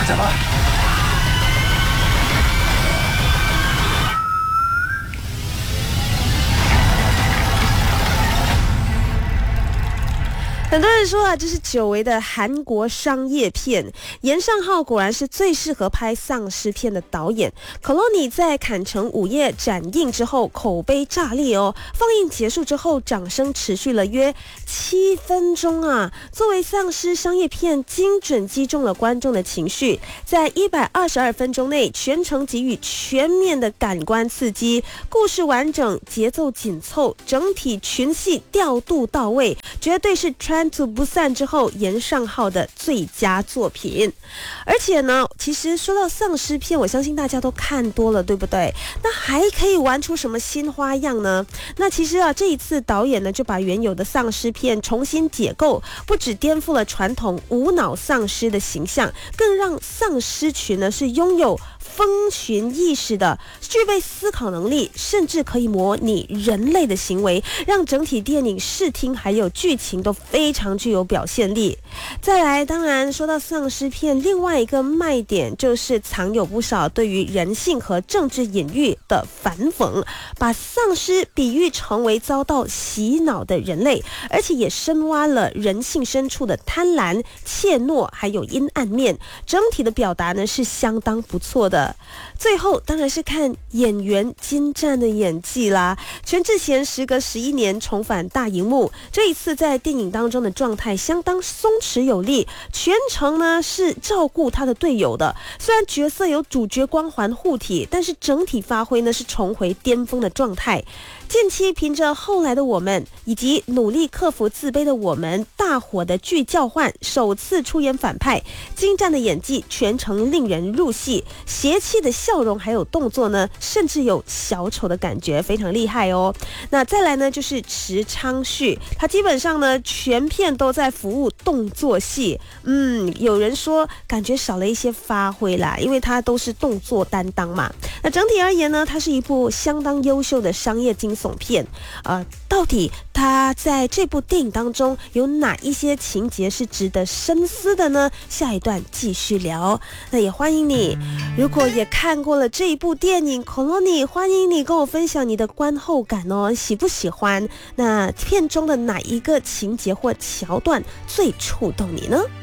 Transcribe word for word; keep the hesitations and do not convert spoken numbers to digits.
怎么？ 很多人说啊，这是久违的韩国商业片。严尚浩果然是最适合拍丧尸片的导演。Colony 在坎城午夜展映之后，口碑炸裂哦。放映结束之后，掌声持续了约七分钟啊。作为丧尸商业片，精准击中了观众的情绪，在一百二十二分钟内，全程给予全面的感官刺激，故事完整，节奏紧凑，整体群戏调度到位，绝对是Train to Busan之后严尚浩的最佳作品。而且呢，其实说到丧尸片，我相信大家都看多了，对不对？那还可以玩出什么新花样呢？那其实啊，这一次导演呢就把原有的丧尸片重新解构，不只颠覆了传统无脑丧尸的形象，更让丧尸群呢是拥有风群意识的，具备思考能力，甚至可以模拟人类的行为，让整体电影视听还有剧情都非常具有表现力。再来，当然说到丧尸片，另外一个卖点就是藏有不少对于人性和政治隐喻的反讽，把丧尸比喻成为遭到洗脑的人类，而且也深挖了人性深处的贪婪、怯懦还有阴暗面，整体的表达呢是相当不错的。最后当然是看演员精湛的演技啦。全智贤时隔十一年重返大荧幕，这一次在电影当中的状态相当松弛有力，全程呢是照顾他的队友的。虽然角色有主角光环护体，但是整体发挥呢是重回巅峰的状态。近期凭着后来的我们以及努力克服自卑的我们大火的剧教换，首次出演反派，精湛的演技全程令人入戏，邪气的笑容还有动作呢，甚至有小丑的感觉，非常厉害哦。那再来呢就是池昌旭，他基本上呢全片都在服务动作戏，嗯，有人说感觉少了一些发挥啦，因为他都是动作担当嘛。那整体而言呢，它是一部相当优秀的商业惊悚片。呃，到底他在这部电影当中有哪一些情节是值得深思的呢？下一段继续聊。那也欢迎你，如果也看过了这一部电影《Colony》，欢迎你跟我分享你的观后感哦，喜不喜欢？那片中的哪一个情节或桥段最触动你呢？